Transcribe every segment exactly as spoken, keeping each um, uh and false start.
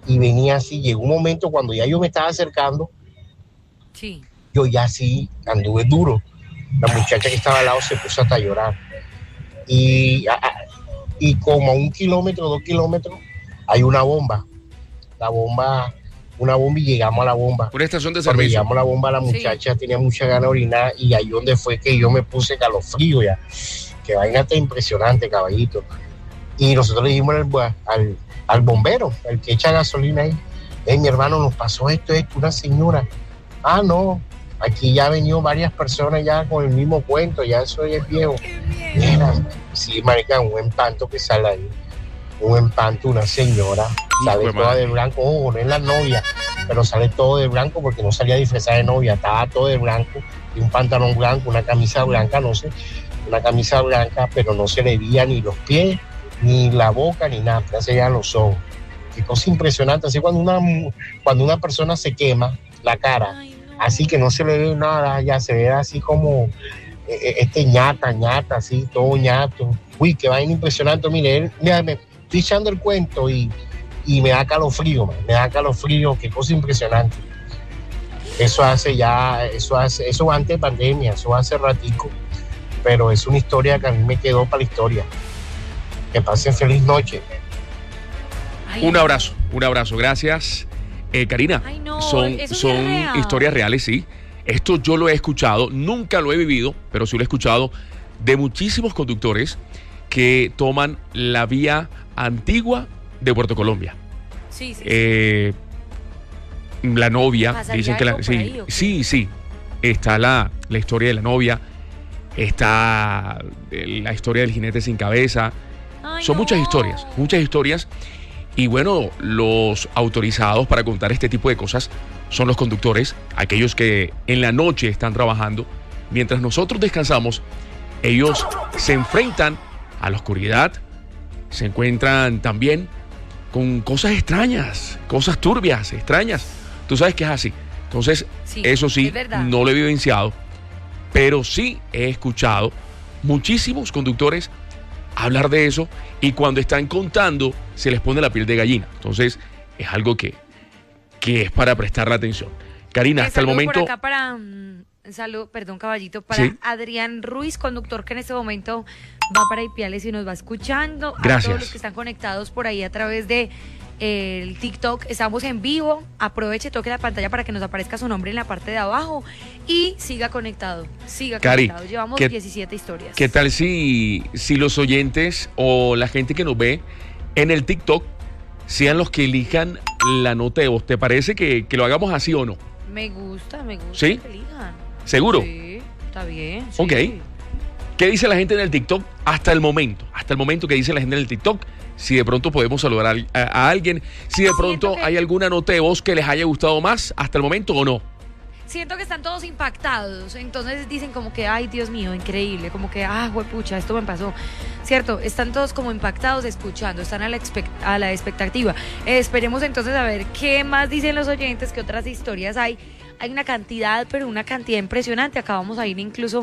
y venía así. Llegó un momento cuando ya yo me estaba acercando, sí. yo ya sí anduve duro. La muchacha que estaba al lado se puso hasta a llorar. Y, a, y como a un kilómetro, dos kilómetros, hay una bomba. La bomba, una bomba y llegamos a la bomba. Una estación de Cuando servicio. llegamos a la bomba, la muchacha sí. tenía mucha gana de orinar y ahí donde fue que yo me puse calofrío ya. Que vaina tan impresionante, caballito. Y nosotros le dijimos al, al, al bombero, el que echa gasolina ahí, hey, mi hermano, nos pasó esto, esto, una señora. Ah, no, aquí ya han venido varias personas ya con el mismo cuento, ya eso ya es viejo. Mira, sí, marica, un espanto que sale ahí. Un espanto, una señora, sale Hijo toda de blanco, ojo, no es la novia, pero sale todo de blanco porque no salía disfrazada de novia, estaba todo de blanco, y un pantalón blanco, una camisa blanca, no sé, una camisa blanca, pero no se le veía ni los pies, ni la boca, ni nada, ya se veían los ojos. Qué cosa impresionante, así cuando una, cuando una persona se quema la cara, Ay, no. así que no se le ve nada, ya se ve así como eh, este ñata, ñata, así, todo ñato. Uy, qué vaina impresionante, mire, él, mira, me estoy echando el cuento y, y me da calofrío, man, me da calofrío, qué cosa impresionante. Eso hace ya, eso hace, eso antes de pandemia, eso hace ratico, pero es una historia que a mí me quedó para la historia. Que pasen feliz noche. Ay, un abrazo, un abrazo, gracias. Eh, Karina, Ay, no, son, son es real. historias reales, sí. Esto yo lo he escuchado, nunca lo he vivido, pero sí lo he escuchado de muchísimos conductores que toman la vía antigua de Puerto Colombia. Sí, sí. Eh, la novia, ¿Pasaría dicen que la, algo sí, por ahí, o qué? sí, sí. Está la, la historia de la novia, está la historia del jinete sin cabeza. Ay, Son no. muchas historias, muchas historias. Y bueno, los autorizados para contar este tipo de cosas son los conductores, aquellos que en la noche están trabajando. Mientras nosotros descansamos, ellos se enfrentan a la oscuridad, se encuentran también con cosas extrañas, cosas turbias, extrañas. Tú sabes que es así. Entonces, Sí, eso sí, es verdad. no lo he vivenciado, pero sí he escuchado muchísimos conductores hablar de eso y cuando están contando se les pone la piel de gallina. Entonces, es algo que, que es para prestarle atención. Karina, Eh, hasta el saludo momento... por acá para, um, salud, perdón, caballito, para ¿Sí? Adrián Ruiz, conductor que en este momento va para Ipiales y nos va escuchando. Gracias. A todos los que están conectados por ahí a través de eh, el TikTok, estamos en vivo. Aproveche, toque la pantalla para que nos aparezca su nombre en la parte de abajo y siga conectado, siga Cari, conectado. Llevamos ¿qué, diecisiete historias. ¿Qué tal si, si los oyentes o la gente que nos ve en el TikTok sean los que elijan la nota de voz? ¿Te parece que, que lo hagamos así o no? Me gusta, me gusta. ¿Sí? Que elijan. ¿Seguro? Sí, está bien. Sí. Ok. ¿Qué dice la gente en el TikTok hasta el momento? Hasta el momento que dice la gente en el TikTok. Si de pronto podemos saludar a, a, a alguien. Si de pronto que... hay alguna nota de voz que les haya gustado más hasta el momento o no. Siento que están todos impactados, entonces dicen como que, ay, Dios mío, increíble, como que, ah, huepucha, esto me pasó, ¿cierto? Están todos como impactados escuchando, están a la, expect- a la expectativa. Eh, esperemos entonces a ver qué más dicen los oyentes, qué otras historias hay. Hay una cantidad, pero una cantidad impresionante. Acá vamos a ir incluso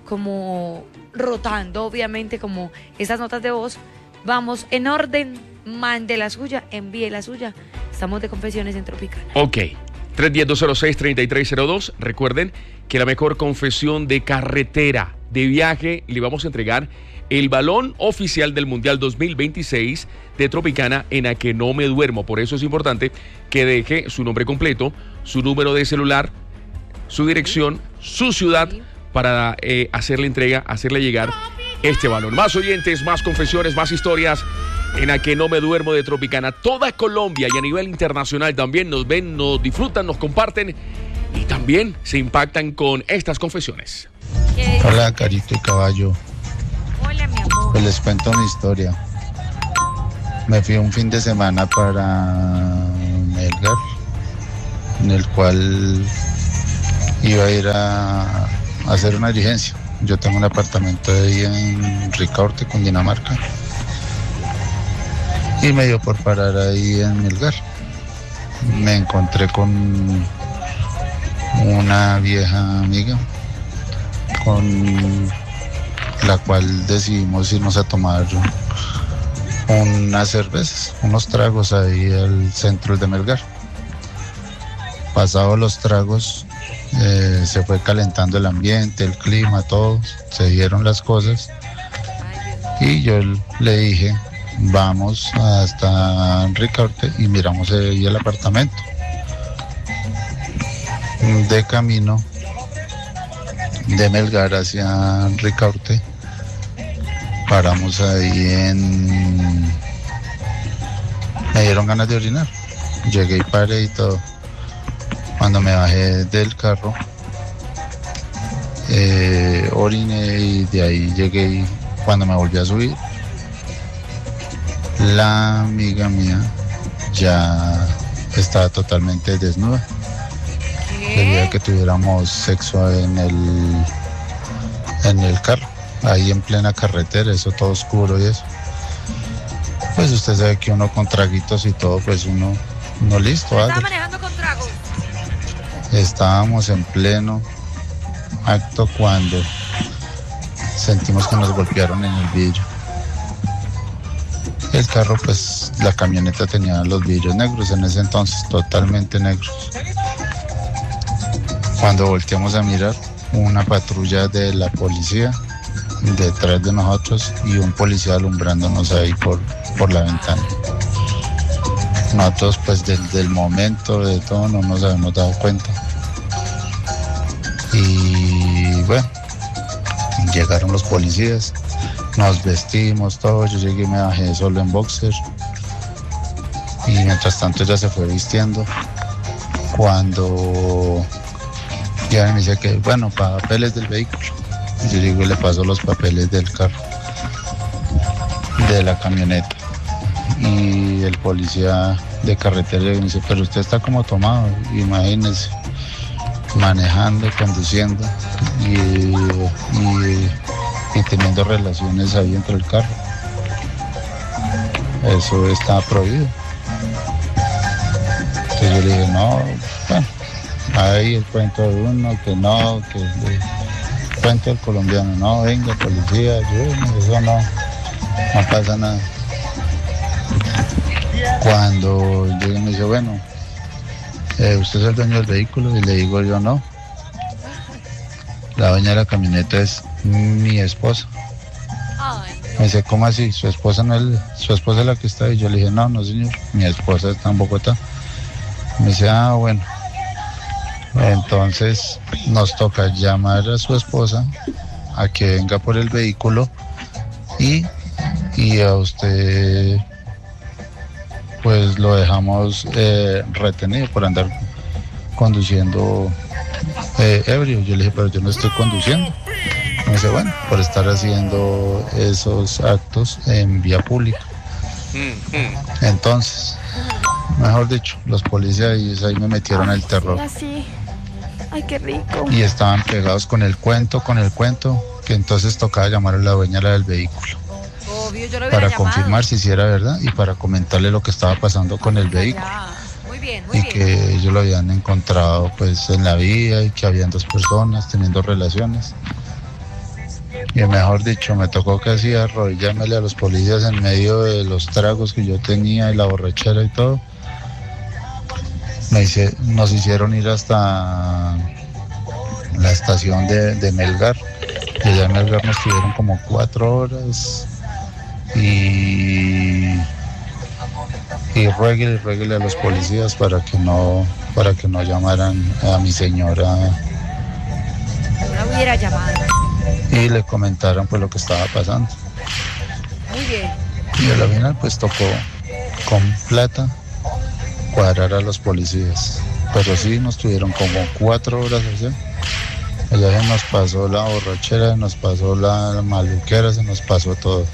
como rotando, obviamente, como esas notas de voz. Vamos en orden, mande la suya, envíe la suya. Estamos de Confesiones en Tropicana. Ok. tres uno cero, dos cero seis, tres tres cero dos. Recuerden que la mejor confesión de carretera, de viaje, le vamos a entregar el balón oficial del Mundial dos mil veintiséis de Tropicana en A Que No Me Duermo. Por eso es importante que deje su nombre completo, su número de celular, su dirección, su ciudad, para eh, hacerle entrega, hacerle llegar este balón. Más oyentes, más confesiones, más historias en A Que No Me Duermo de Tropicana. Toda Colombia y a nivel internacional también nos ven, nos disfrutan, nos comparten y también se impactan con estas confesiones. Hola, Carito y Caballo. Hola, mi amor. Pues les cuento una historia. Me fui un fin de semana para Melgar, en el cual iba a ir a, a hacer una diligencia. Yo tengo un apartamento ahí en Ricaurte, Cundinamarca. Y me dio por parar ahí en Melgar. Me encontré con una vieja amiga con la cual decidimos irnos a tomar unas cervezas, unos tragos ahí al centro de Melgar. Pasados los tragos, eh, se fue calentando el ambiente, el clima, todo, se dieron las cosas y yo le dije, vamos hasta Ricaurte y miramos ahí el apartamento. De camino de Melgar hacia Ricaurte, paramos ahí en... Me dieron ganas de orinar, llegué y paré y todo. Cuando me bajé del carro, eh, oriné y de ahí llegué y cuando me volví a subir, la amiga mía ya estaba totalmente desnuda. Debido a que tuviéramos sexo en el, en el carro, ahí en plena carretera, eso todo oscuro y eso. Pues usted sabe que uno con traguitos y todo, pues uno, no listo. ¿Estaba manejando con tragos? Estábamos en pleno acto cuando sentimos que nos golpearon en el vidrio. El carro, pues la camioneta tenía los vidrios negros en ese entonces, totalmente negros. Cuando volteamos a mirar, una patrulla de la policía detrás de nosotros y un policía alumbrándonos ahí por, por la ventana. Nosotros pues desde el momento de todo no nos habíamos dado cuenta. Y bueno, llegaron los policías, nos vestimos todo, yo llegué y me bajé solo en boxer. Y mientras tanto ella se fue vistiendo. Cuando ya me dice que, bueno, papeles del vehículo. Yo digo y le paso los papeles del carro, de la camioneta. Y el policía de carretera me dice, pero usted está como tomado, imagínese, manejando, conduciendo y, y, y teniendo relaciones ahí dentro del carro. Eso está prohibido. Entonces yo le dije, no, bueno, ahí el cuento de uno, que no, que el cuento del colombiano, no, venga, policía, ayúdenme, eso no, no pasa nada. Cuando yo me dice, bueno, eh, ¿usted es el dueño del vehículo? Y le digo yo, no. La dueña de la camioneta es mi esposa. Me dice, ¿cómo así? ¿Su esposa no es, su esposa es la que está ahí? Yo le dije, no, no señor, mi esposa está en Bogotá. Me dice, ah, bueno. Entonces nos toca llamar a su esposa a que venga por el vehículo y, y a usted pues lo dejamos eh, retenido por andar conduciendo eh, ebrio. Yo le dije, pero yo no estoy conduciendo. Me dice, bueno, por estar haciendo esos actos en vía pública. Entonces, mejor dicho, los policías ahí me metieron el terror. Así. Ay, qué rico. Y estaban pegados con el cuento, con el cuento, que entonces tocaba llamar a la dueña del vehículo. Obvio, yo lo para llamado. confirmar si sí era verdad y para comentarle lo que estaba pasando con el vehículo. Muy bien, muy y bien. que ellos lo habían encontrado pues en la vía y que habían dos personas teniendo relaciones. Y mejor dicho, me tocó casi arrodillármele a los policías en medio de los tragos que yo tenía y la borrachera y todo. Me hice, nos hicieron ir hasta la estación de, de Melgar. Y allá en Melgar nos tuvieron como cuatro horas. Y, y rueguele, rueguele a los policías para que no, para que no llamaran a mi señora. No la hubiera llamado. Y le comentaron pues lo que estaba pasando. Muy bien. Y a la final pues tocó con plata cuadrar a los policías. Pero sí nos tuvieron como cuatro horas así. Allá se nos pasó la borrachera, se nos pasó la maluquera, se nos pasó todo.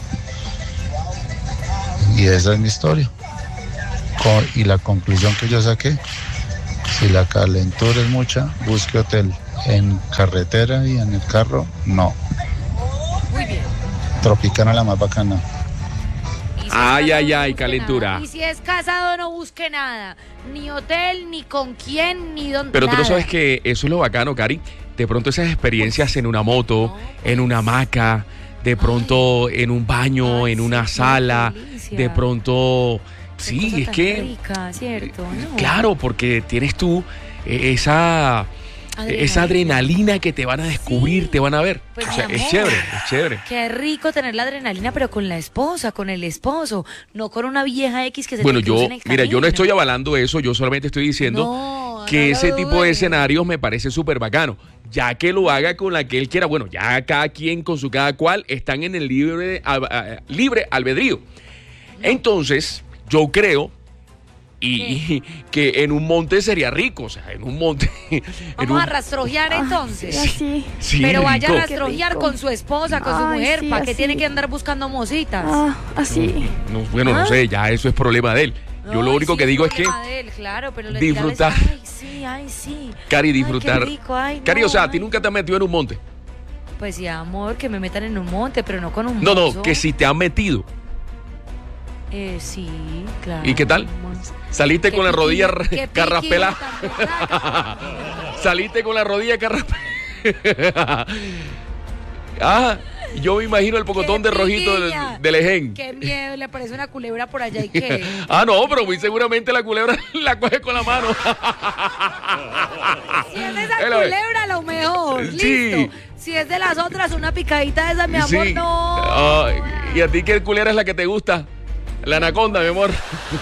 Y esa es mi historia. Y la conclusión que yo saqué, si la calentura es mucha, busque hotel. En carretera y en el carro, no. Muy bien. Tropicana la más bacana. Si ay, es ay, casado, ay, no calentura. nada. Y si es casado, no busque nada. Ni hotel, ni con quién, ni dónde. Pero tú nada. no sabes que eso es lo bacano, Cari. De pronto esas experiencias en una moto, en una hamaca, de pronto en un baño, Ay, en una sí, sala, qué delicia. de pronto... Qué Sí, cosa es tan que... rica, ¿cierto? ¿No? Claro, porque tienes tú eh, esa... Adrenalina. Esa adrenalina que te van a descubrir, Sí. te van a ver. Pues, o sea, mi es amor. chévere, es chévere. Qué rico tener la adrenalina, pero con la esposa, con el esposo, no con una vieja X que se Bueno, te cruza yo, en el mira, yo no camino. estoy avalando eso, yo solamente estoy diciendo No, que no ese lo tipo de dudes. escenarios me parece súper bacano. Ya que lo haga con la que él quiera, bueno, ya cada quien con su cada cual están en el libre, a- a- libre albedrío. Entonces, yo creo y, que en un monte sería rico, o sea, en un monte. en Vamos un- a rastrojear entonces. Así. Sí, Pero vaya a rico. rastrojear Qué rico. con su esposa, con su Ay, mujer, sí, ¿para qué así. tiene que andar buscando mositas? Ah, así. No, bueno, no ¿Ah? sé, ya eso es problema de él. Yo lo Ay, único sí, que digo es que problema de él, claro, pero le disfrutar. tirarles, Ay, sí, ay, sí. Cari, Ay, qué disfrutar. rico, ay, Cari, no, o sea, ¿a ti ay. nunca te has metido en un monte? Pues sí, amor, que me metan en un monte, pero no con un No, mozo. no, que si te han metido. Eh, sí, claro. ¿Y qué tal? Saliste Qué con la piquillo, rodilla qué piquillo carraspela. tan berraca. Saliste con la rodilla carraspela. Ah, yo me imagino el pocotón Qué de rojito del, piquilla. del ején. Qué miedo, le aparece una culebra por allá y qué. Ah, no, pero muy seguramente la culebra la coge con la mano. Si es de esa Hello. culebra, lo mejor. Sí. Listo. Si es de las otras, una picadita de esa, mi amor, Sí. no. Ah, ¿y a ti qué culebra es la que te gusta? La anaconda, mi amor.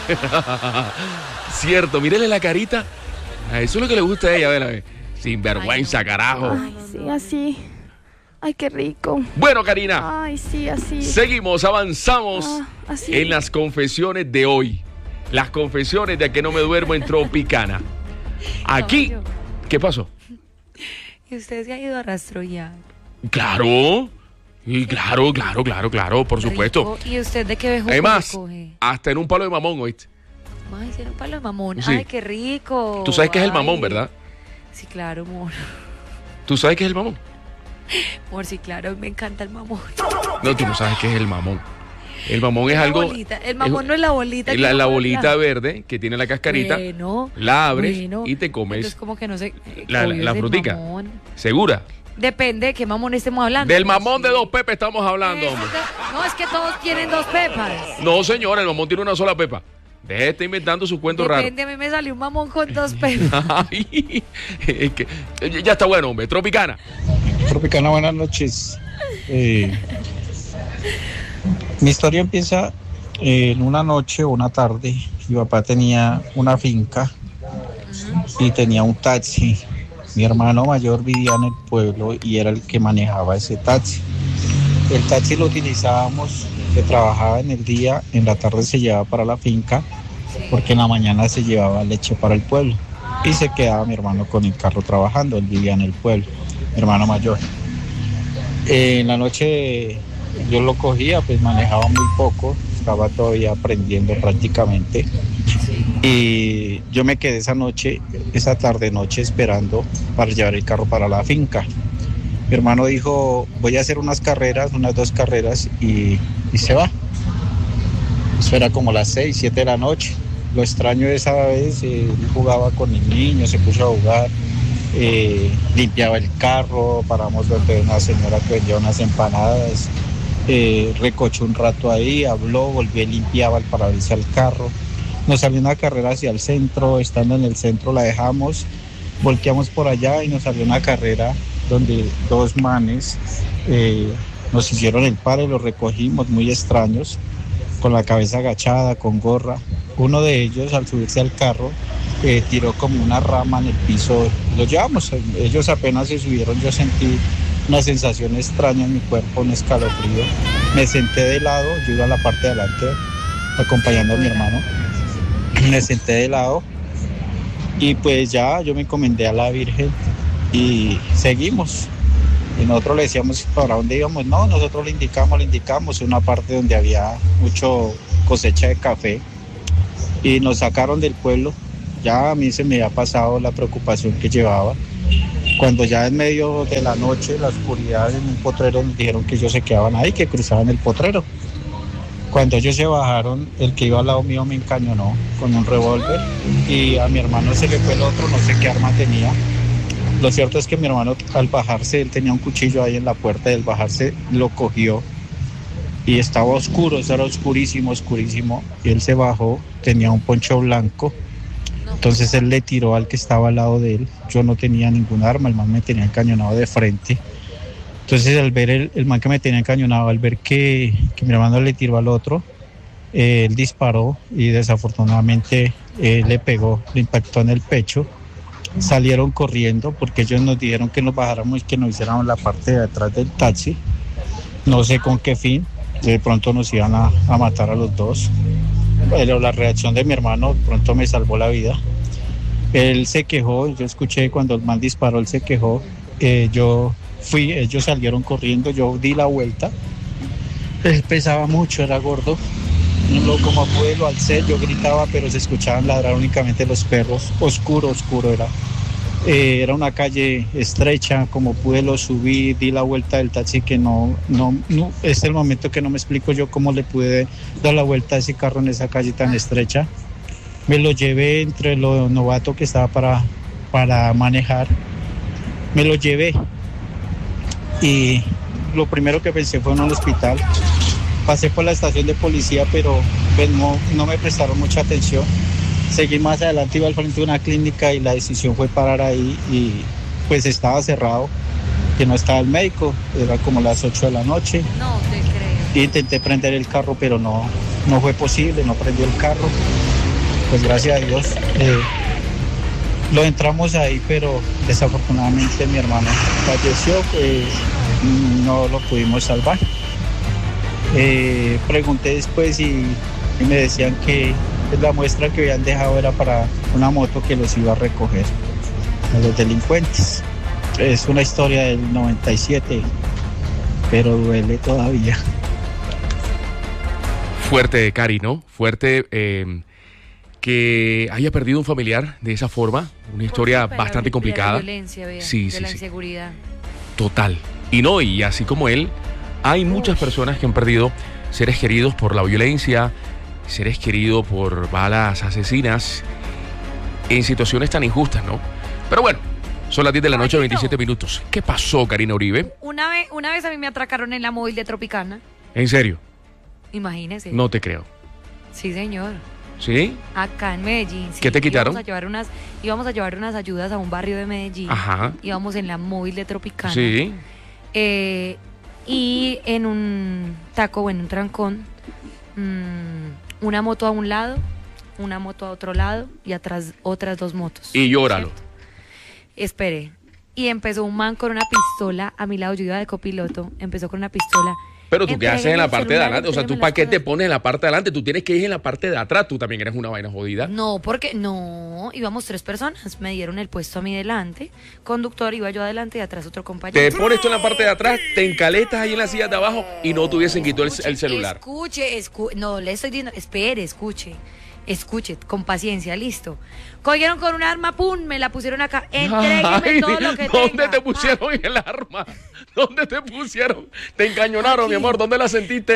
Cierto, mírele la carita. Ah, eso es lo que le gusta a ella, a ver, a ver. Sin vergüenza, Ay, no. carajo. Ay, sí, así. Ay, qué rico. Bueno, Karina, Ay, sí, así. seguimos, avanzamos Ah, así. en las confesiones de hoy. Las confesiones de A Que No Me Duermo en Tropicana. Aquí, No, yo. ¿qué pasó? Y usted se ha ido a rastrojear. Claro, y claro, claro, claro, claro, por supuesto. Rico. ¿Y usted de qué bejuco Además, le coge? hasta en un palo de mamón, ¿oíste? Ay, tiene un palo de mamón. Sí. Ay, qué rico. Tú sabes que es el Ay. mamón, ¿verdad? Sí, claro, amor. ¿Tú sabes qué es el mamón? Amor, sí, claro, me encanta el mamón. No, tú no sabes qué es el mamón. El mamón es La algo... bolita. El mamón es- no es la bolita. que La, uno la come bolita blanca. verde que tiene la cascarita, Bueno, la abres bueno. y te comes. Entonces, como que no sé. eh, La- obvio, la es del frutica. mamón. ¿Segura? Depende de qué mamón estemos hablando. Del ¿no? mamón de Sí. dos pepas estamos hablando, Ese hombre. de- No, es que todos tienen dos pepas. No, señor, el mamón tiene una sola pepa. Deje de estar inventando sus cuentos raros. Depende, a mí me salió un mamón con dos pepas. Ay, es que- ya está bueno, hombre. Tropicana. Tropicana, buenas noches. Eh, mi historia empieza en una noche o una tarde. Mi papá tenía una finca y tenía un taxi. Mi hermano mayor vivía en el pueblo y era el que manejaba ese taxi. El taxi lo utilizábamos, que trabajaba en el día, en la tarde se llevaba para la finca, porque en la mañana se llevaba leche para el pueblo. Y se quedaba mi hermano con el carro trabajando, él vivía en el pueblo, mi hermano mayor. Eh, en la noche yo lo cogía, pues manejaba muy poco, estaba todavía aprendiendo prácticamente. Y yo me quedé esa noche, esa tarde noche esperando para llevar el carro para la finca. Mi hermano dijo, voy a hacer unas carreras, unas dos carreras y, y se va. Eso era como las seis, siete de la noche. Lo extraño esa vez, eh, él jugaba con el niño, se puso a jugar, eh, limpiaba el carro, paramos donde una señora que vendía unas empanadas, eh, recochó un rato ahí, habló, volvió y limpiaba el parabrisas al carro. Nos salió una carrera hacia el centro, estando en el centro la dejamos, volteamos por allá y nos salió una carrera donde dos manes eh, nos hicieron el paro y los recogimos, muy extraños, con la cabeza agachada, con gorra. Uno de ellos, al subirse al carro, eh, tiró como una rama en el piso. Lo llevamos, ellos apenas se subieron, yo sentí una sensación extraña en mi cuerpo, un escalofrío. Me senté de lado, yo iba a la parte de adelante acompañando a mi hermano. Me senté de lado y pues ya yo me encomendé a la Virgen y seguimos. Y nosotros le decíamos para dónde íbamos. No, nosotros le indicamos, le indicamos una parte donde había mucho cosecha de café y nos sacaron del pueblo. Ya a mí se me había pasado la preocupación que llevaba. Cuando ya en medio de la noche, la oscuridad, en un potrero, nos dijeron que ellos se quedaban ahí, que cruzaban el potrero. Cuando ellos se bajaron, el que iba al lado mío me encañonó con un revólver y a mi hermano se le fue el otro, no sé qué arma tenía. Lo cierto es que mi hermano al bajarse, él tenía un cuchillo ahí en la puerta, y al bajarse lo cogió y estaba oscuro, era oscurísimo, oscurísimo, y él se bajó, tenía un poncho blanco, entonces él le tiró al que estaba al lado de él. Yo no tenía ningún arma, el man me tenía encañonado de frente. Entonces al ver el, el man que me tenía encañonado, al ver que, que mi hermano le tiró al otro, eh, él disparó y desafortunadamente eh, le pegó, le impactó en el pecho. Salieron corriendo porque ellos nos dijeron que nos bajáramos y que nos hiciéramos la parte de atrás del taxi. No sé con qué fin, de pronto nos iban a, a matar a los dos. Pero la reacción de mi hermano pronto me salvó la vida. Él se quejó, yo escuché cuando el man disparó, él se quejó. Eh, yo fui, ellos salieron corriendo, yo di la vuelta. Él pesaba mucho, era gordo. Lo, como pude lo alcé, yo gritaba, pero se escuchaban ladrar únicamente los perros. Oscuro, oscuro era. Eh, era una calle estrecha, como pude lo subí, di la vuelta del taxi, que no, no, no, es el momento que no me explico yo cómo le pude dar la vuelta a ese carro en esa calle tan estrecha. Me lo llevé entre lo novato que estaba para, para manejar, me lo llevé y lo primero que pensé fue en un hospital. Pasé por la estación de policía, pero pues, no, no me prestaron mucha atención. Seguí más adelante, iba al frente de una clínica y la decisión fue parar ahí y pues estaba cerrado, que no estaba el médico, era como las ocho de la noche. No te creo. Intenté prender el carro, pero no, no fue posible, no prendió el carro. Pues gracias a Dios eh, lo entramos ahí, pero desafortunadamente mi hermano falleció, pues no lo pudimos salvar. Eh, pregunté después y, y me decían que pues, la muestra que habían dejado era para una moto que los iba a recoger a los delincuentes. Es una historia del noventa y siete, pero duele todavía. Fuerte, Cari, ¿no? Fuerte eh, que haya perdido un familiar de esa forma. Una historia Por bastante la, complicada. De la violencia, vea, sí, de sí, la sí. inseguridad. Total. Y no, y así como él, hay muchas Uf. personas que han perdido seres queridos por la violencia, seres queridos por balas asesinas, en situaciones tan injustas, ¿no? Pero bueno, son las diez de la noche, veintisiete minutos. ¿Qué pasó, Karina Uribe? Una vez, una vez a mí me atracaron en la móvil de Tropicana. ¿En serio? Imagínese. No te creo. Sí, señor. ¿Sí? Acá en Medellín. Sí. ¿Qué te quitaron? Íbamos a llevar unas, íbamos a llevar unas ayudas a un barrio de Medellín. Ajá. Íbamos en la móvil de Tropicana. Sí. Eh, y en un taco, o en un trancón, mmm, una moto a un lado, una moto a otro lado y atrás otras dos motos. Y llóralo. ¿Cierto? Espere. Y empezó un man con una pistola a mi lado, yo iba de copiloto, empezó con una pistola. Pero tú qué haces en la parte de adelante, o sea, tú para para qué te pones en la parte de adelante, tú tienes que ir en la parte de atrás, tú también eres una vaina jodida. No, porque no, íbamos tres personas, me dieron el puesto a mí delante, conductor, iba yo adelante y atrás otro compañero. Te pones tú en la parte de atrás, te encaletas ahí en la silla de abajo y no te hubiesen quitado el, Escuche, el celular. Escuche, escu no, le estoy diciendo, espere, escuche, escuche, con paciencia, listo. Cogieron con un arma, pum, me la pusieron acá, entrégueme Ay, todo lo que ¿dónde tenga. te pusieron Ah. el arma? ¿Dónde te pusieron? Te encañonaron, Aquí. mi amor, ¿dónde la sentiste?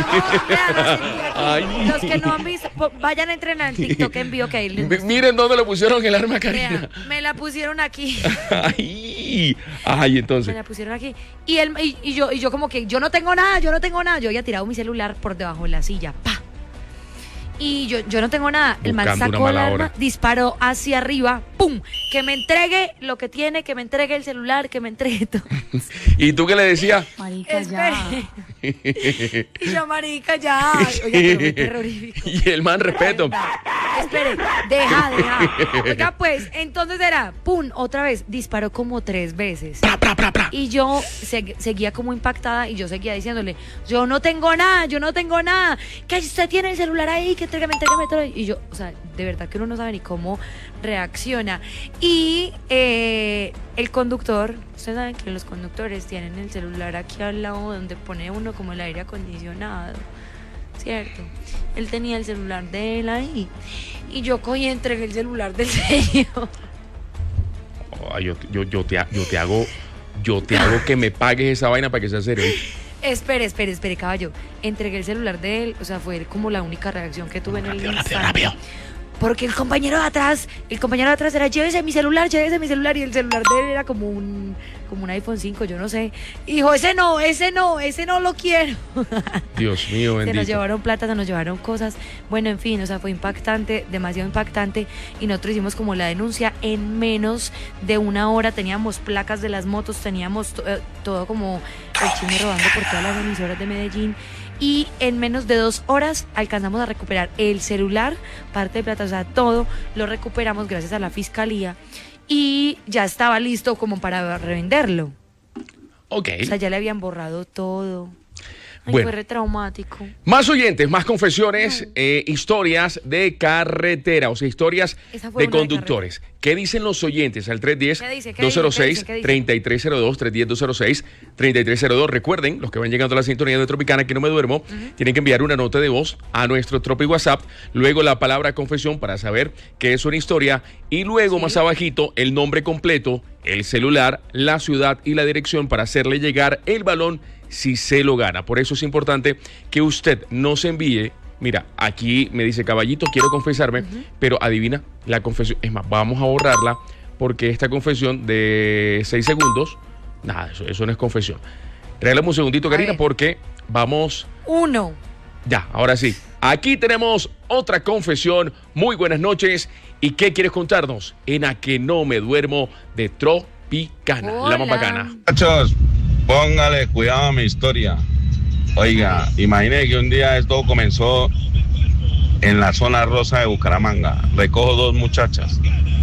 Ay. Ay. Los que no han visto, po- vayan a entrenar en TikTok en vivo que ahí les Mi- muestro. Miren dónde le pusieron el arma a Karina. Vea, me la pusieron aquí. Ay, ay, Me entonces. la pusieron aquí. Y él y, y yo y yo como que yo no tengo nada, yo no tengo nada. Yo había tirado mi celular por debajo de la silla. ¡Pa! Y yo, yo no tengo nada. El man Buscando sacó una el mala arma, hora. disparó hacia arriba, ¡pum! Que me entregue lo que tiene, que me entregue el celular, que me entregue todo. ¿Y tú qué le decías? Marica, ya. Espere. Y yo, marica, ya. Oiga, pero muy terrorífico. Y el man, respeto. Espere, deja, deja. Oiga, pues, entonces era, pum, otra vez, disparó como tres veces. Pra, pra, pra, pra. Y yo se- seguía como impactada y yo seguía diciéndole, yo no tengo nada, yo no tengo nada, que usted tiene el celular ahí, que entrégame, entrégame todo. Y yo, o sea, de verdad que uno no sabe ni cómo reacciona. Y eh, el conductor, ustedes saben que los conductores tienen el celular aquí al lado donde pone uno como el aire acondicionado, ¿cierto? Él tenía el celular de él ahí. Y yo cogí y entregué el celular del señor. Ay, yo, yo, yo, te, ha- yo te hago, yo te hago que me pagues esa vaina para que sea serio. Espere, espere, espere, caballo. Entregué el celular de él, o sea, fue como la única reacción que tuve en el Rápido, rápido, instante. rápido. porque el compañero de atrás, el compañero de atrás era, llévese mi celular, llévese mi celular, y el celular de él era como un, como un iPhone cinco, yo no sé. Y dijo, ese no, ese no, ese no lo quiero. Dios mío, bendito. Se nos llevaron plata, se nos llevaron cosas. Bueno, en fin, o sea, fue impactante, demasiado impactante. Y nosotros hicimos como la denuncia en menos de una hora. Teníamos placas de las motos, teníamos to- eh, todo como el chisme rodando por todas las emisoras de Medellín. Y en menos de dos horas alcanzamos a recuperar el celular, parte de plata, o sea, todo lo recuperamos gracias a la fiscalía. Y ya estaba listo como para revenderlo. Ok. O sea, ya le habían borrado todo. Ay, Bueno. fue re traumático. Más oyentes, más confesiones, eh, historias de carretera, o sea, historias Esa fue de una de conductores. ¿Qué dicen los oyentes? Al tres uno cero, ¿Qué dice? ¿Qué dos cero dice? ¿Qué seis, dice? ¿Qué dice? tres tres cero dos, tres uno cero, dos cero seis, tres tres cero dos. Recuerden, los que van llegando a la sintonía de Tropicana, que no me duermo, uh-huh. tienen que enviar una nota de voz a nuestro Tropi WhatsApp, luego la palabra confesión para saber qué es una historia, y luego sí. más abajito el nombre completo, el celular, la ciudad y la dirección para hacerle llegar el balón si se lo gana. Por eso es importante que usted nos envíe. Mira, aquí me dice Caballito, quiero confesarme, uh-huh. pero adivina, la confesión, es más, vamos a borrarla porque esta confesión de seis segundos, nada, eso, eso no es confesión. Regálame un segundito, Karina, porque vamos... Uno. Ya, ahora sí. Aquí tenemos otra confesión. Muy buenas noches. ¿Y qué quieres contarnos? En A Que No Me Duermo de Tropicana, Hola. la más bacana. Muchachos, póngale cuidado a mi historia. Oiga, imagine que un día esto comenzó en la zona rosa de Bucaramanga. Recojo dos muchachas.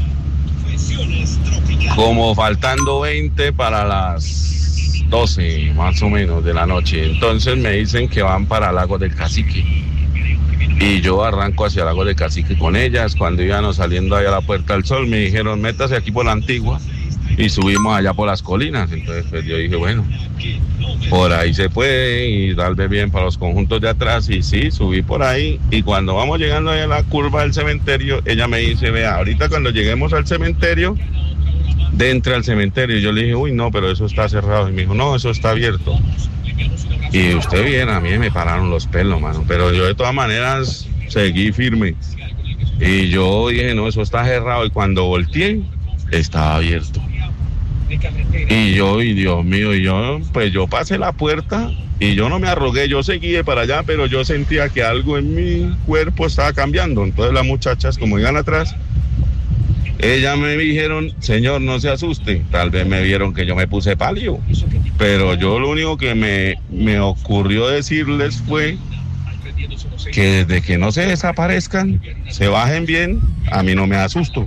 Como faltando veinte para las doce más o menos de la noche. Entonces me dicen que van para Lago del Cacique. Y yo arranco hacia Lago del Cacique con ellas. Cuando íbamos saliendo allá a la Puerta del Sol, me dijeron, métase aquí por la Antigua. Y subimos allá por las colinas. Entonces pues yo dije, bueno, por ahí se puede y tal vez bien para los conjuntos de atrás. Y sí, subí por ahí. Y cuando vamos llegando a la curva del cementerio, ella me dice, vea, ahorita cuando lleguemos al cementerio, de entre al cementerio. Y yo le dije, uy, no, pero eso está cerrado. Y me dijo, no, eso está abierto. Y usted bien, a mí me pararon los pelos, mano. Pero yo de todas maneras seguí firme. Y yo dije, no, eso está cerrado. Y cuando volteé, estaba abierto. Y yo, y Dios mío, y yo, pues yo pasé la puerta y yo no me arrogué, yo seguí de para allá, pero yo sentía que algo en mi cuerpo estaba cambiando. Entonces las muchachas, como iban atrás, ellas me dijeron, señor, no se asuste. Tal vez me vieron que yo me puse pálido, pero yo lo único que me, me ocurrió decirles fue que desde que no se desaparezcan, se bajen bien, a mí no me asusto.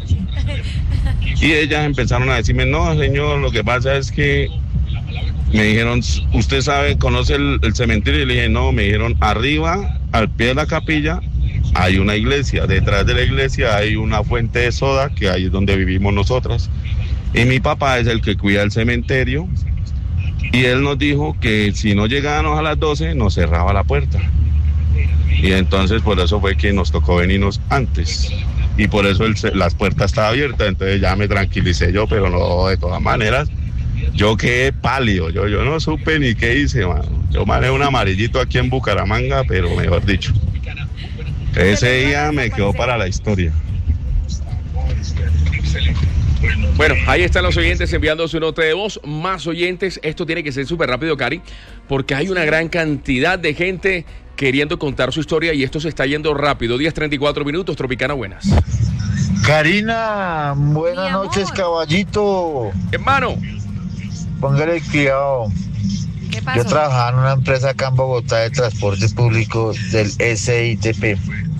Y ellas empezaron a decirme, no, señor, lo que pasa es que me dijeron, ¿usted sabe, conoce el, el cementerio? Y le dije, no, me dijeron, arriba, al pie de la capilla, hay una iglesia. Detrás de la iglesia hay una fuente de soda, que ahí es donde vivimos nosotros. Y mi papá es el que cuida el cementerio. Y él nos dijo que si no llegábamos a las doce, nos cerraba la puerta. Y entonces por eso fue que nos tocó venirnos antes. Y por eso el, las puertas estaban abiertas, entonces ya me tranquilicé yo, pero no, de todas maneras, yo quedé pálido, yo, yo no supe ni qué hice, mano. Yo manejé un amarillito aquí en Bucaramanga, pero mejor dicho, ese día me quedó para la historia. Bueno, ahí están los oyentes enviando su nota de voz. Más oyentes, esto tiene que ser súper rápido, Cari, porque hay una gran cantidad de gente queriendo contar su historia y esto se está yendo rápido. diez treinta y cuatro minutos, Tropicana, buenas. Karina, buenas Mi amor. noches, caballito. Hermano. Póngale cuidado. ¿Qué pasó? Yo trabajaba en una empresa acá en Bogotá de transporte público del S I T P.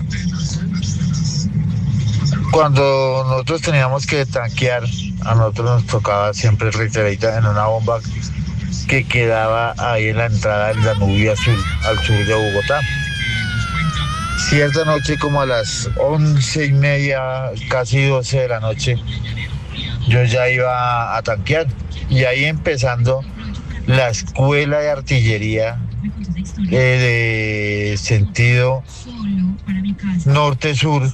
Cuando nosotros teníamos que tanquear, a nosotros nos tocaba siempre reiterita en una bomba que quedaba ahí en la entrada del Danubio Azul, al sur de Bogotá. Cierta noche, como a las once y media, casi doce de la noche, yo ya iba a tanquear. Y ahí empezando la escuela de artillería eh, de sentido norte-sur.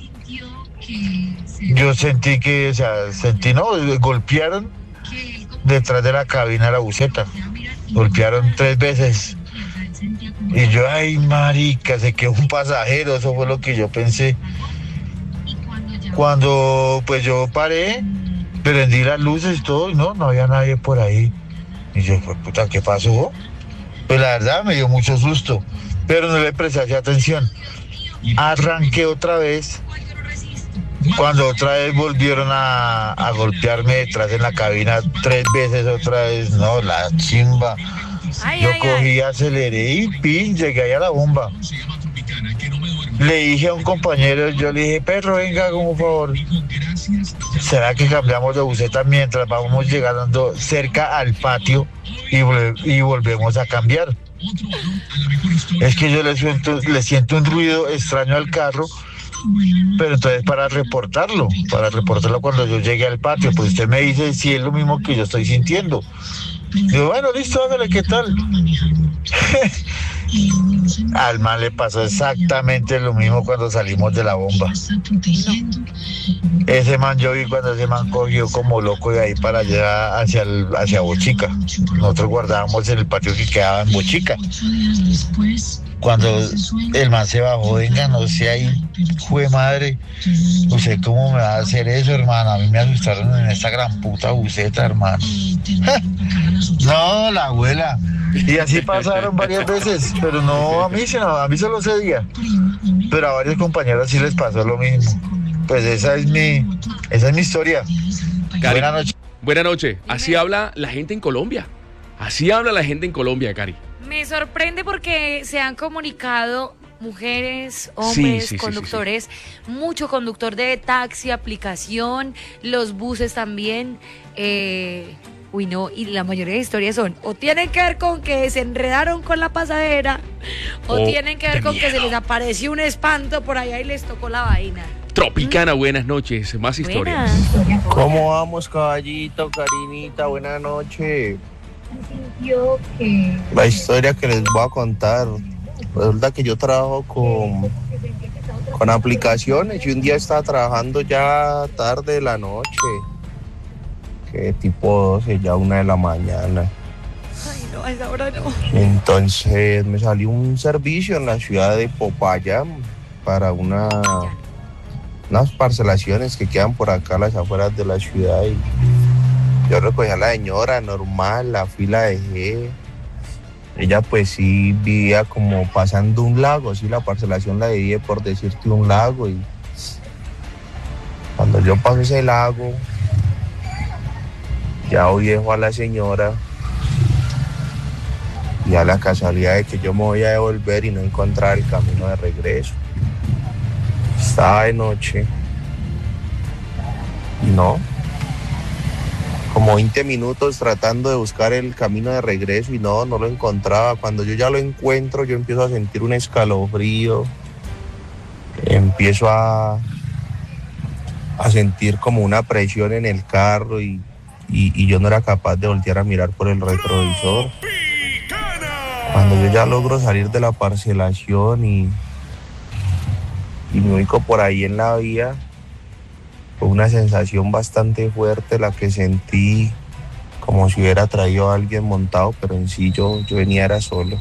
Yo sentí que, o sea, sentí, no, golpearon detrás de la cabina de la buseta. Golpearon tres veces. Y yo, ay, marica, se quedó un pasajero, eso fue lo que yo pensé. Cuando pues yo paré, prendí las luces y todo, y no, no había nadie por ahí. Y yo, pues puta, ¿qué pasó? Pues la verdad me dio mucho susto, pero no le presté atención. Arranqué otra vez, cuando otra vez volvieron a, a golpearme detrás en la cabina tres veces otra vez, no, la chimba. Ay, Yo ay, cogí, ay. aceleré y pin, llegué ahí a la bomba. Le dije a un compañero, yo le dije, perro, venga, como favor. ¿Será que cambiamos de buseta mientras vamos llegando cerca al patio y, vol- y volvemos a cambiar? Es que yo le siento, le siento un ruido extraño al carro, pero entonces para reportarlo, para reportarlo cuando yo llegue al patio, pues usted me dice si es lo mismo que yo estoy sintiendo. Digo, bueno, listo, hágale, ¿qué tal? Al man le pasó exactamente lo mismo cuando salimos de la bomba. Ese man, yo vi cuando ese man cogió como loco de ahí para allá hacia, el, hacia Bochica. Nosotros guardábamos en el patio que quedaba en Bochica. Cuando el man se bajó, venga, no sé, ahí, jue madre, ¿usted cómo me va a hacer eso, hermano? A mí me asustaron en esta gran puta buceta, hermano. No, la abuela. Y así pasaron varias veces, pero no a mí, sino a mí solo ese día. Pero a varios compañeros sí les pasó lo mismo. Pues esa es mi, esa es mi historia. Cari, Buenas noches. Buenas noches. Así habla la gente en Colombia. Así habla la gente en Colombia, Cari. Me sorprende porque se han comunicado mujeres, hombres, Sí, sí, sí, conductores, mucho conductor de taxi, aplicación, los buses también. Eh, uy, no, y la mayoría de historias son o tienen que ver con que se enredaron con la pasadera o Oh, tienen que ver de con que se miedo. les apareció un espanto por allá y les tocó la vaina. Tropicana, buenas noches. Más historias. Buenas. ¿Cómo vamos, caballito, Karinita? Buenas noches. La historia que les voy a contar. Resulta que yo trabajo con, con aplicaciones y un día estaba trabajando ya tarde de la noche. Que tipo doce, ya una de la mañana. Ay, no, a esa hora no. Entonces me salió un servicio en la ciudad de Popayán para una, unas parcelaciones que quedan por acá a las afueras de la ciudad. Y yo recogí a la señora normal, la fui, la dejé. Ella pues sí vivía como pasando un lago, sí, la parcelación la divide por decirte un lago. Y cuando yo paso ese lago, ya hoy dejo a la señora y a la casualidad de que yo me voy a devolver y no encontrar el camino de regreso. Estaba de noche y no, como veinte minutos tratando de buscar el camino de regreso y no, no lo encontraba. Cuando yo ya lo encuentro, yo empiezo a sentir un escalofrío, empiezo a, a sentir como una presión en el carro y, y, y yo no era capaz de voltear a mirar por el retrovisor. Cuando yo ya logro salir de la parcelación y, y me ubico por ahí en la vía, fue una sensación bastante fuerte la que sentí, como si hubiera traído a alguien montado, pero en sí yo, yo venía era solo.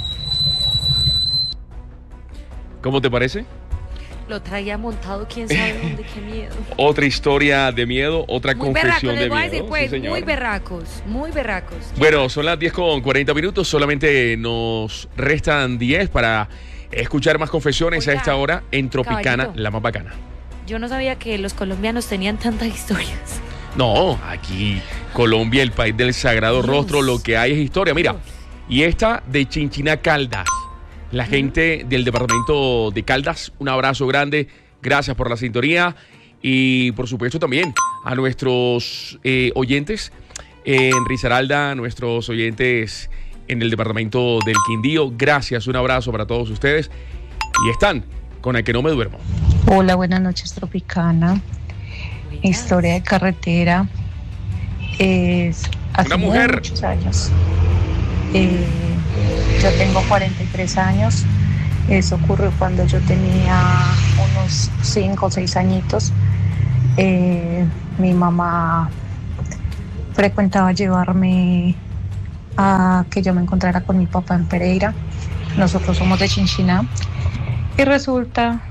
¿Cómo te parece? Lo traía montado, quién sabe dónde, qué miedo. Otra historia de miedo, otra Muy berracos, confesión les de voy a miedo. decir, pues, Sí, señor. muy berracos, muy berracos. Bueno, son las diez con cuarenta minutos, solamente nos restan diez para escuchar más confesiones Oiga, a esta hora en Tropicana, caballito. la más bacana. Yo no sabía que los colombianos tenían tantas historias. No, aquí Colombia, el país del sagrado Dios. rostro, lo que hay es historia. Mira, Dios. y esta de Chinchina Caldas, la gente del departamento de Caldas, un abrazo grande, gracias por la sintonía y por supuesto también a nuestros eh, oyentes en Risaralda, nuestros oyentes en el departamento del Quindío, gracias, un abrazo para todos ustedes y están con El que no me duermo. Hola, buenas noches, Tropicana. Historia de carretera. Es hace Una mujer. muchos años. Eh, yo tengo cuarenta y tres años. Eso ocurrió cuando yo tenía unos cinco o seis añitos. Eh, mi mamá frecuentaba llevarme a que yo me encontrara con mi papá en Pereira. Nosotros somos de Chinchiná. Y resulta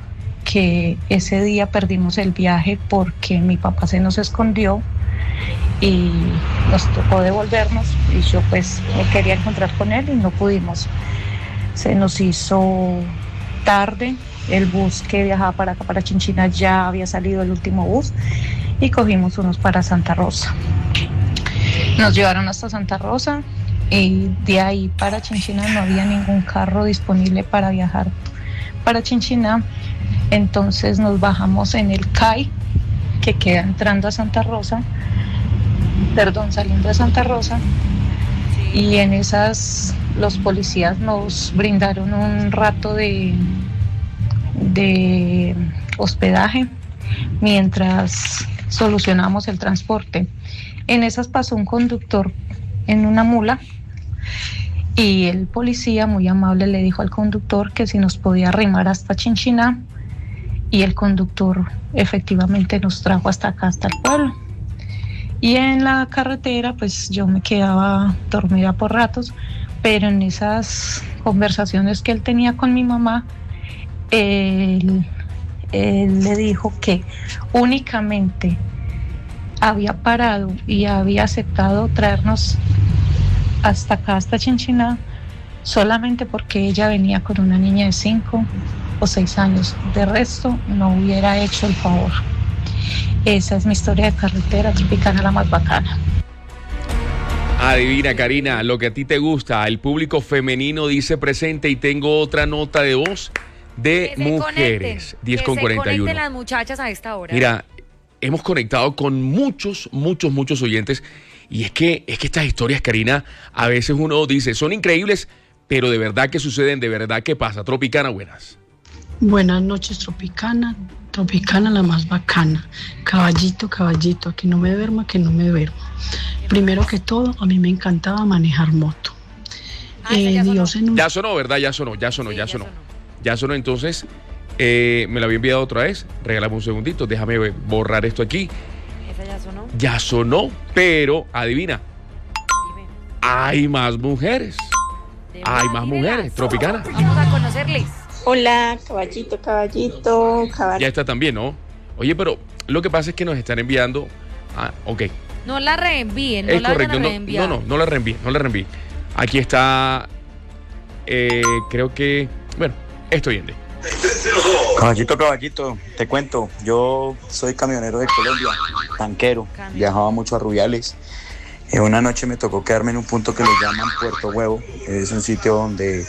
que ese día perdimos el viaje porque mi papá se nos escondió y nos tocó devolvernos y yo pues me quería encontrar con él y no pudimos. Se nos hizo tarde, el bus que viajaba para acá, para Chinchina, ya había salido el último bus y cogimos unos para Santa Rosa. Nos llevaron hasta Santa Rosa y de ahí para Chinchina no había ningún carro disponible para viajar para Chinchina, entonces nos bajamos en el C A I que queda entrando a Santa Rosa, perdón, saliendo de Santa Rosa, y en esas los policías nos brindaron un rato de, de hospedaje mientras solucionamos el transporte. En esas pasó un conductor en una mula y el policía muy amable le dijo al conductor que si nos podía arrimar hasta Chinchiná, y el conductor efectivamente nos trajo hasta acá, hasta el pueblo. Y en la carretera pues yo me quedaba dormida por ratos, pero en esas conversaciones que él tenía con mi mamá, él, él le dijo que únicamente había parado y había aceptado traernos hasta acá, hasta Chinchiná, solamente porque ella venía con una niña de cinco o seis años. De resto, no hubiera hecho el favor. Esa es mi historia de carretera tropicana, la más bacana. Adivina, Karina, lo que a ti te gusta. El público femenino dice presente y tengo otra nota de voz de mujeres. diez con cuarenta y uno. Que se conecten las muchachas a esta hora. Mira, hemos conectado con muchos, muchos, muchos oyentes. Y es que, es que estas historias, Karina, a veces uno dice, son increíbles, pero de verdad que suceden, de verdad que pasa. Tropicana, buenas. Buenas noches, Tropicana. Tropicana, la más bacana. Caballito, caballito, que no me duerma, que no me duerma. Primero que todo, a mí me encantaba manejar moto. Ah, eh, ya, Dios sonó. En un... ya sonó, ¿verdad? Ya sonó, ya sonó, sí, ya, sonó. ya sonó. Ya sonó, entonces, eh, me la había enviado otra vez. Regálame un segundito, déjame borrar esto aquí. ¿Esa ya sonó? Ya sonó, pero adivina. Dime. Hay más mujeres. Hay más mujeres, Tropicana. Vamos a conocerles. Hola, caballito, caballito, caballito. Ya está también, ¿no? Oye, pero lo que pasa es que nos están enviando... Ah, ok. No la reenvíen, no es la correcto, van a no, reenviar. no, no, no la reenvíen, no la reenvíen. Aquí está... Eh, creo que... Bueno, esto viene. Caballito, caballito, te cuento, yo soy camionero de Colombia, tanquero, Cambio. Viajaba mucho a Rubiales. Eh, una noche me tocó quedarme en un punto que le llaman Puerto Huevo, es un sitio donde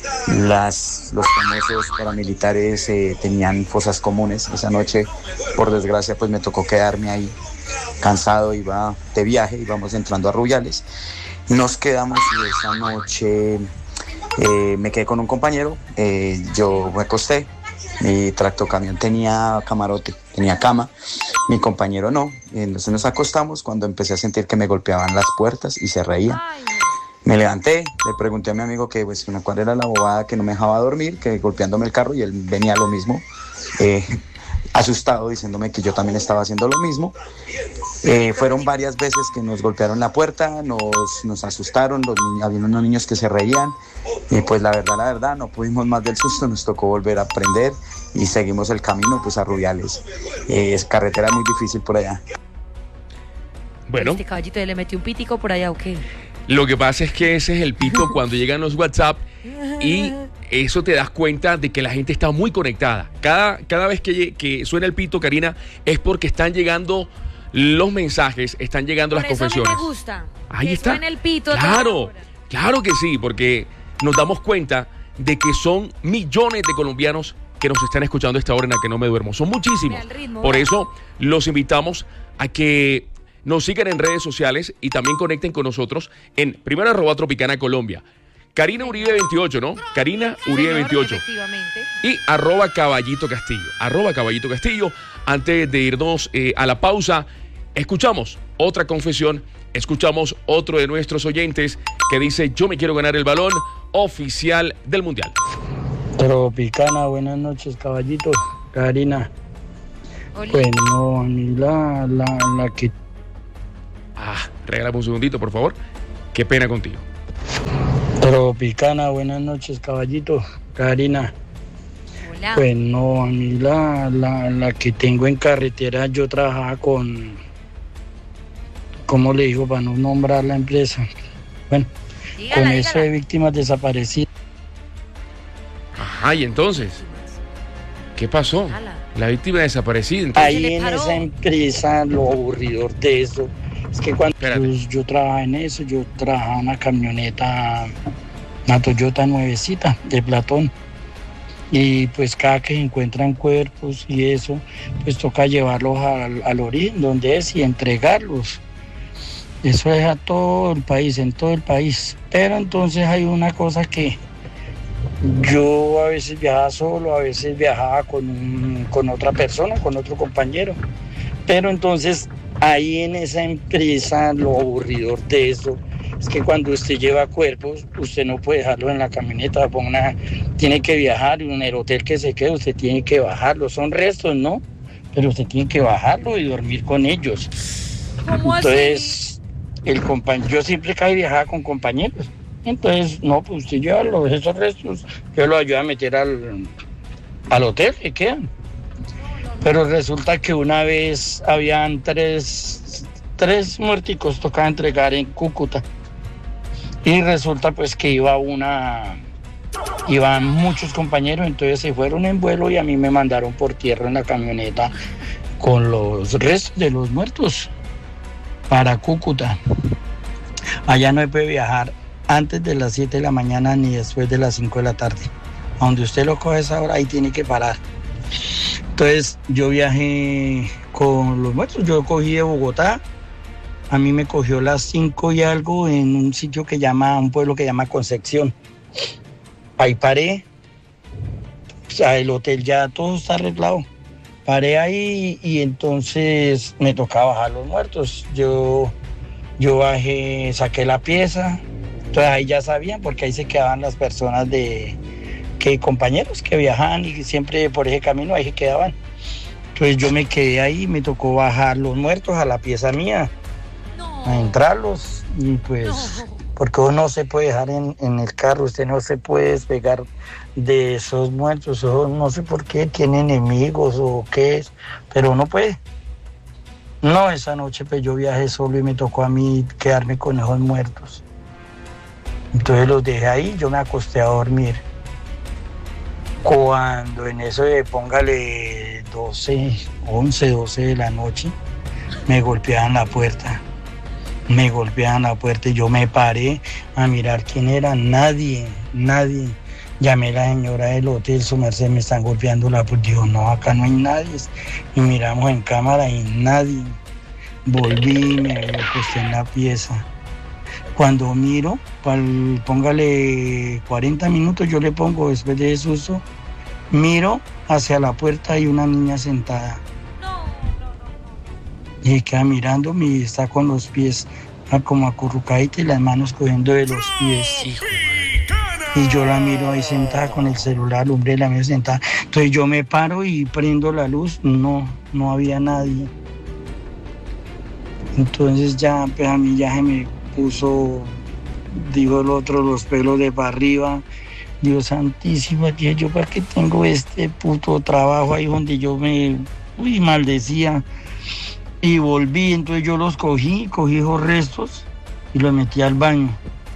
las, los famosos paramilitares eh, tenían fosas comunes. Esa noche, por desgracia, pues me tocó quedarme ahí, cansado, iba de viaje, íbamos entrando a Rubiales. Nos quedamos y esa noche eh, me quedé con un compañero, eh, yo me acosté. Mi tractocamión tenía camarote, tenía cama, mi compañero no, y entonces nos acostamos cuando empecé a sentir que me golpeaban las puertas y se reían. Me levanté, le pregunté a mi amigo que pues, cuál era la bobada que no me dejaba dormir, que golpeándome el carro, y él venía lo mismo, eh, asustado, diciéndome que yo también estaba haciendo lo mismo. Eh, fueron varias veces que nos golpearon la puerta, nos, nos asustaron, los niños, había unos niños que se reían, y pues la verdad, la verdad, no pudimos más del susto, nos tocó volver a aprender y seguimos el camino pues a Rubiales. Eh, es carretera muy difícil por allá. Bueno. Este caballito le metió un pitico por allá, ¿o qué? Lo que pasa es que ese es el pito cuando llegan los WhatsApp y eso te das cuenta de que la gente está muy conectada. Cada, cada vez que, que suena el pito, Karina, es porque están llegando los mensajes, están llegando por las eso confesiones. A mí me gusta. Ahí que está. Suena el pito. Claro, claro que sí, porque nos damos cuenta de que son millones de colombianos que nos están escuchando a esta hora en la que no me duermo. Son muchísimos. Ritmo, por ¿verdad? eso los invitamos a que nos sigan en redes sociales y también conecten con nosotros en primero arroba Tropicana Colombia. Karina Uribe veintiocho, ¿no? Karina Uribe veintiocho. Efectivamente. Y arroba Caballito Castillo. Arroba Caballito Castillo. Antes de irnos eh, a la pausa, escuchamos otra confesión. Escuchamos otro de nuestros oyentes que dice: yo me quiero ganar el balón oficial del Mundial. Tropicana, buenas noches, caballito. Karina. Oli. Pues no, a mí la, la, la que... Ah, regálame un segundito, por favor. Qué pena contigo. Tropicana, buenas noches, caballito. Karina. Hola. Pues no, a mí la, la, la que tengo en carretera, yo trabajaba con, ¿cómo le digo para no nombrar la empresa? Bueno, dígala, con dígala. eso de víctimas desaparecidas. Ajá, y entonces, ¿qué pasó? La víctima desaparecida. Entonces, Ahí en esa empresa, lo aburridor de eso, es que cuando yo, yo trabajaba en eso, yo trabajaba en una camioneta, una Toyota nuevecita de Platón. Y pues cada que encuentran cuerpos y eso, pues toca llevarlos al, al origen, donde es, y entregarlos. Eso es a todo el país, en todo el país. Pero entonces hay una cosa que yo a veces viajaba solo, a veces viajaba con, un, con otra persona, con otro compañero. Pero entonces ahí en esa empresa, lo aburridor de eso es que cuando usted lleva cuerpos, usted no puede dejarlo en la camioneta, una, tiene que viajar, y en el hotel que se quede usted tiene que bajarlo. Son restos, ¿no? Pero usted tiene que bajarlo y dormir con ellos. ¿Cómo Entonces, el compañero, yo siempre que viajaba con compañeros. Entonces, no, pues usted lleva los, esos restos, yo los ayudo a meter al, al hotel que quedan. Pero resulta que una vez habían tres, tres muerticos, tocaba entregar en Cúcuta. Y resulta pues que iba una, iban muchos compañeros, entonces se fueron en vuelo y a mí me mandaron por tierra en la camioneta con los restos de los muertos para Cúcuta. Allá no se puede viajar antes de las siete de la mañana ni después de las cinco de la tarde. A donde usted lo coge a esa hora, ahí tiene que parar. Entonces yo viajé con los muertos, yo cogí de Bogotá. A mí me cogió las cinco y algo en un sitio que llama, un pueblo que llama Concepción. Ahí paré, o sea, el hotel ya todo está arreglado. Paré ahí y entonces me tocaba bajar los muertos. Yo, yo bajé, saqué la pieza, entonces ahí ya sabían porque ahí se quedaban las personas de, que compañeros que viajaban y siempre por ese camino ahí se quedaban. Entonces yo me quedé ahí, me tocó bajar los muertos a la pieza mía. A entrarlos y pues no. Porque uno no se puede dejar en, en el carro, usted no se puede despegar de esos muertos, o no sé por qué, tiene enemigos o qué es, pero no puede. No, esa noche pues yo viajé solo y me tocó a mí quedarme con esos muertos. Entonces los dejé ahí, yo me acosté a dormir. Cuando en eso de póngale doce, once, doce de la noche, me golpeaban la puerta. Me golpeaban la puerta y yo me paré a mirar quién era. Nadie, nadie. Llamé a la señora del hotel, su merced, me están golpeando la puerta. Dijo, no, acá no hay nadie. Y miramos en cámara y nadie. Volví y me acosté en la pieza. Cuando miro, pal, póngale cuarenta minutos, yo le pongo después de ese susto, miro hacia la puerta y una niña sentada. Y queda mirándome y está con los pies como acurrucadita y las manos cogiendo de los pies. Hijo. Y yo la miro ahí sentada con el celular, hombre, la miro sentada. Entonces yo me paro y prendo la luz. No, no había nadie. Entonces ya, pues a mí ya se me puso, digo el otro, los pelos de para arriba. Dios santísimo, yo para qué tengo este puto trabajo ahí donde yo me uy, maldecía. Y volví, entonces yo los cogí, cogí esos restos y los metí al baño.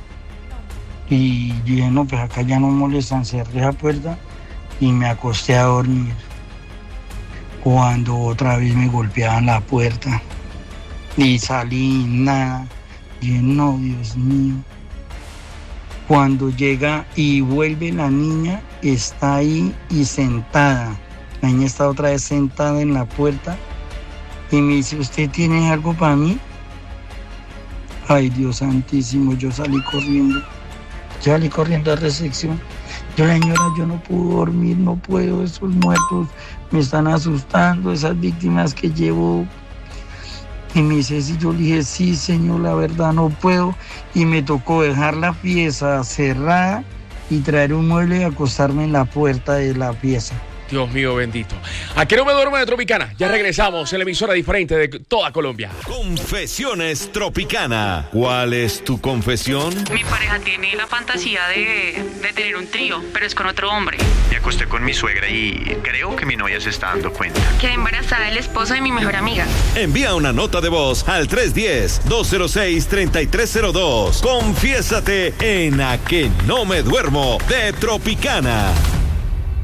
Y dije, no, pues acá ya no molestan, cerré la puerta y me acosté a dormir. Cuando otra vez me golpeaban la puerta y salí, nada. Dije, no, Dios mío. Cuando llega y vuelve la niña, está ahí y sentada. La niña está otra vez sentada en la puerta. Y me dice, ¿usted tiene algo para mí? Ay, Dios santísimo, yo salí corriendo. Yo salí corriendo a recepción. Yo, la señora, yo no puedo dormir, no puedo, esos muertos me están asustando, esas víctimas que llevo. Y me dice, sí, yo le dije, sí, señor, la verdad no puedo. Y me tocó dejar la pieza cerrada y traer un mueble y acostarme en la puerta de la pieza. Dios mío bendito. Aquí no me duermo de Tropicana. Ya regresamos en la emisora diferente de toda Colombia. Confesiones Tropicana. ¿Cuál es tu confesión? Mi pareja tiene la fantasía de, de tener un trío, pero es con otro hombre. Me acosté con mi suegra y creo que mi novia se está dando cuenta. Quedé embarazada del esposo de mi mejor amiga. Envía una nota de voz al tres uno cero, dos cero seis, tres tres cero dos. Confiésate en A que no me duermo de Tropicana.